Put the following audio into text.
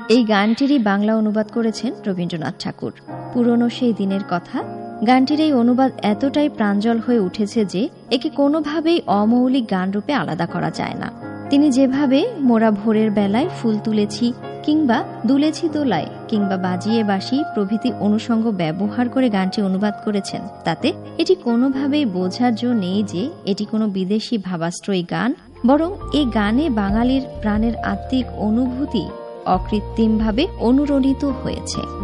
এই গানটিরই বাংলা অনুবাদ করেছেন রবীন্দ্রনাথ ঠাকুর। পুরনো সেই দিনের কথা। গানটির এই অনুবাদ এতটাই প্রাঞ্জল হয়ে উঠেছে যে একে কোনোভাবেই অমৌলিক গানরূপে আলাদা করা যায় না। তিনি যেভাবে মোরা ভোরের বেলায় ফুল তুলেছি কিংবা দুলেছি দোলায় কিংবা বাজিয়ে বাঁশি প্রভৃতি অনুষঙ্গ ব্যবহার করে গানটি অনুবাদ করেছেন, তাতে এটি কোনোভাবেই বোঝার জো নেই যে এটি কোনো বিদেশি ভাবাশ্রয়ী গান, বরং এই গানে বাঙালির প্রাণের আত্মিক অনুভূতি অকৃত্রিমভাবে অনুরণিত হয়েছে।